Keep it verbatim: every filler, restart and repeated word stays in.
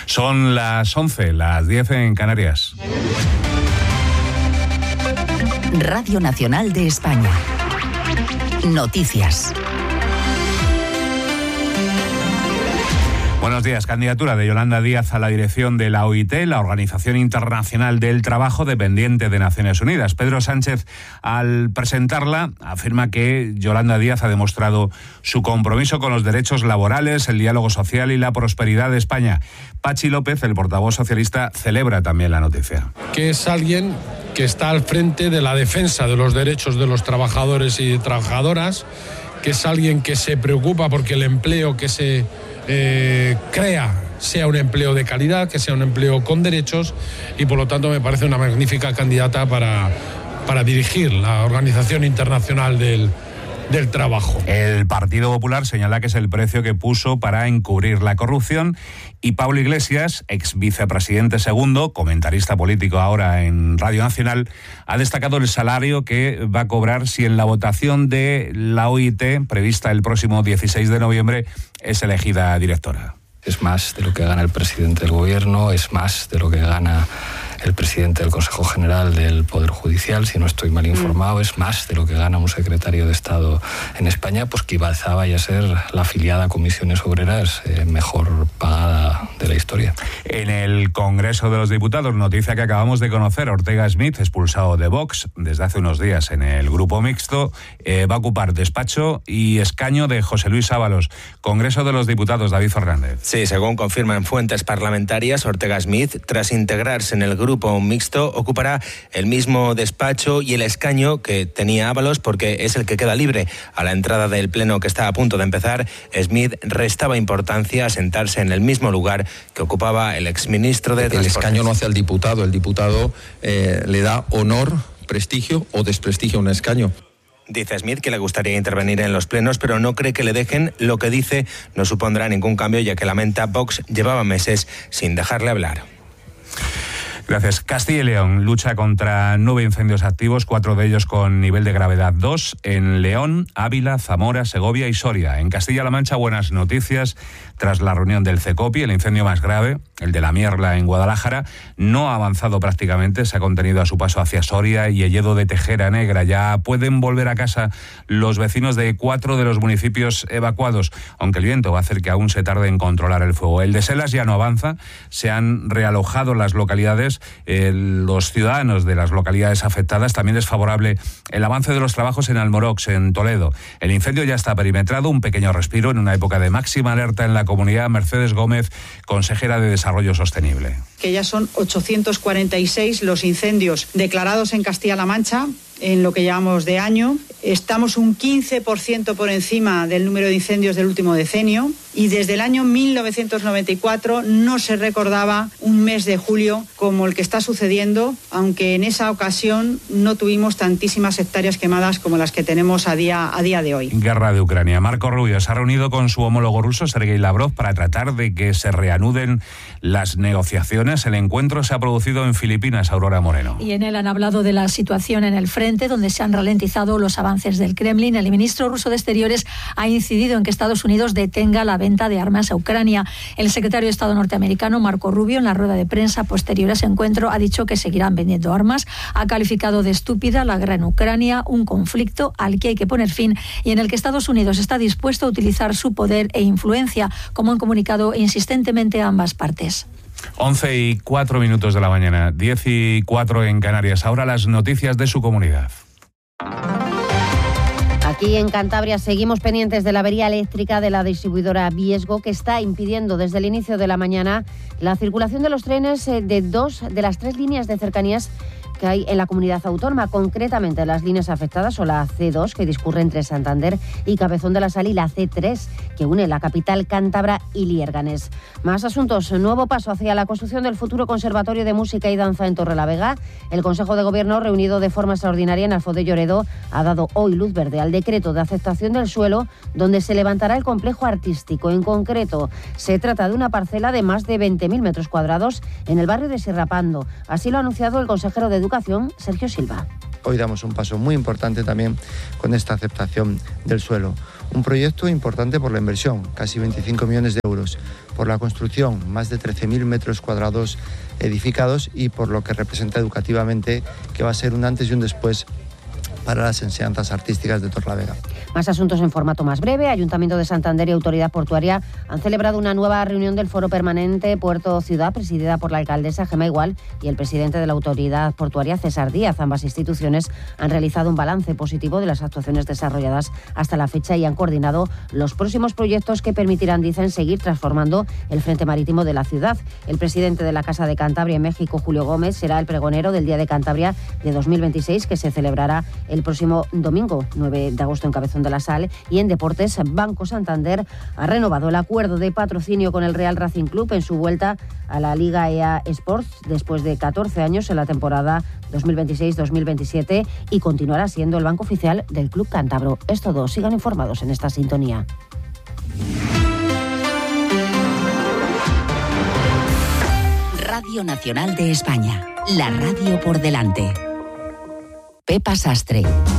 Son las once, las diez en Canarias. Radio Nacional de España. Noticias. Buenos días. Candidatura de Yolanda Díaz a la dirección de la O I T, la Organización Internacional del Trabajo, dependiente de Naciones Unidas. Pedro Sánchez, al presentarla, afirma que Yolanda Díaz ha demostrado su compromiso con los derechos laborales, el diálogo social y la prosperidad de España. Pachi López, el portavoz socialista, celebra también la noticia. Que es alguien que está al frente de la defensa de los derechos de los trabajadores y trabajadoras, que es alguien que se preocupa porque el empleo que se eh, crea sea un empleo de calidad, que sea un empleo con derechos, y por lo tanto me parece una magnífica candidata para, para dirigir la Organización Internacional del del Trabajo. El Partido Popular señala que es el precio que puso para encubrir la corrupción, y Pablo Iglesias, ex vicepresidente segundo, comentarista político ahora en Radio Nacional, ha destacado el salario que va a cobrar si en la votación de la O I T, prevista el próximo dieciséis de noviembre, es elegida directora. Es más de lo que gana el presidente del gobierno, es más de lo que gana el presidente del Consejo General del Poder Judicial, si no estoy mal informado, es más de lo que gana un secretario de Estado en España, pues que quizá vaya a ser la afiliada a Comisiones Obreras eh, mejor pagada de la historia. En el Congreso de los Diputados, noticia que acabamos de conocer, Ortega Smith, expulsado de Vox desde hace unos días en el grupo mixto, eh, va a ocupar despacho y escaño de José Luis Ábalos. Congreso de los Diputados, David Fernández. Sí, según confirman fuentes parlamentarias, Ortega Smith, tras integrarse en el grupo grupo mixto, ocupará el mismo despacho y el escaño que tenía Ábalos, porque es el que queda libre. A la entrada del pleno que está a punto de empezar, Smith restaba importancia a sentarse en el mismo lugar que ocupaba el exministro de Transportes. El escaño no hace al diputado, el diputado eh, le da honor, prestigio o desprestigio a un escaño. Dice Smith que le gustaría intervenir en los plenos, pero no cree que le dejen. Lo que dice no supondrá ningún cambio, ya que lamenta Vox llevaba meses sin dejarle hablar. Gracias. Castilla y León lucha contra nueve incendios activos, cuatro de ellos con nivel de gravedad dos, en León, Ávila, Zamora, Segovia y Soria. En Castilla-La Mancha, buenas noticias. Tras la reunión del CECOPI, el incendio más grave, el de la Mierla en Guadalajara, no ha avanzado prácticamente, se ha contenido a su paso hacia Soria y Elledo de Tejera Negra. Ya pueden volver a casa los vecinos de cuatro de los municipios evacuados, aunque el viento va a hacer que aún se tarde en controlar el fuego. El de Selas ya no avanza, se han realojado las localidades. Eh, los ciudadanos de las localidades afectadas. También es favorable el avance de los trabajos en Almorox, en Toledo. El incendio ya está perimetrado, un pequeño respiro en una época de máxima alerta en la comunidad. Mercedes Gómez, consejera de Desarrollo Sostenible. Que ya son ochocientos cuarenta y seis los incendios declarados en Castilla-La Mancha en lo que llevamos de año. Estamos un quince por ciento por encima del número de incendios del último decenio, y desde el año mil novecientos noventa y cuatro no se recordaba un mes de julio como el que está sucediendo, aunque en esa ocasión no tuvimos tantísimas hectáreas quemadas como las que tenemos a día, a día de hoy. Guerra de Ucrania. Marco Rubio se ha reunido con su homólogo ruso, Sergei Lavrov, para tratar de que se reanuden las negociaciones. El encuentro se ha producido en Filipinas, Aurora Moreno. Y en él han hablado de la situación en el frente, donde se han ralentizado los avances del Kremlin. El ministro ruso de Exteriores ha incidido en que Estados Unidos detenga la venta de armas a Ucrania. El secretario de Estado norteamericano, Marco Rubio, en la rueda de prensa posterior a ese encuentro, ha dicho que seguirán vendiendo armas. Ha calificado de estúpida la guerra en Ucrania, un conflicto al que hay que poner fin y en el que Estados Unidos está dispuesto a utilizar su poder e influencia, como han comunicado insistentemente ambas partes. once y cuatro minutos de la mañana, diez y cuatro en Canarias. Ahora las noticias de su comunidad. Aquí en Cantabria seguimos pendientes de la avería eléctrica de la distribuidora Viesgo, que está impidiendo desde el inicio de la mañana la circulación de los trenes de dos de las tres líneas de cercanías que hay en la comunidad autónoma. Concretamente, las líneas afectadas son la ce dos, que discurre entre Santander y Cabezón de la Sal, y la ce tres, que une la capital cántabra y Liérganes. Más asuntos. Nuevo paso hacia la construcción del futuro Conservatorio de Música y Danza en Torrelavega. El Consejo de Gobierno, reunido de forma extraordinaria en Alfó de Lloredo, ha dado hoy luz verde al decreto de aceptación del suelo donde se levantará el complejo artístico. En concreto, se trata de una parcela de más de veinte mil metros cuadrados en el barrio de Serrapando. Así lo ha anunciado el consejero de Educación, Sergio Silva. Hoy damos un paso muy importante también con esta aceptación del suelo. Un proyecto importante por la inversión, casi veinticinco millones de euros, por la construcción, más de trece mil metros cuadrados edificados, y por lo que representa educativamente, que va a ser un antes y un después para las enseñanzas artísticas de Torlavega. Más asuntos en formato más breve. Ayuntamiento de Santander y Autoridad Portuaria han celebrado una nueva reunión del Foro Permanente Puerto Ciudad, presidida por la alcaldesa Gemma Igual y el presidente de la Autoridad Portuaria, César Díaz. Ambas instituciones han realizado un balance positivo de las actuaciones desarrolladas hasta la fecha y han coordinado los próximos proyectos que permitirán, dicen, seguir transformando el frente marítimo de la ciudad. El presidente de la Casa de Cantabria en México, Julio Gómez, será el pregonero del Día de Cantabria de dos mil veintiséis, que se celebrará el próximo domingo nueve de agosto en Cabezón de la Sal. Y en deportes, Banco Santander ha renovado el acuerdo de patrocinio con el Real Racing Club en su vuelta a la Liga E A Sports después de catorce años en la temporada dos mil veintiséis dos mil veintisiete y continuará siendo el banco oficial del club cántabro. Es todo, sigan informados en esta sintonía. Radio Nacional de España, la radio por delante. Pepa Sastre.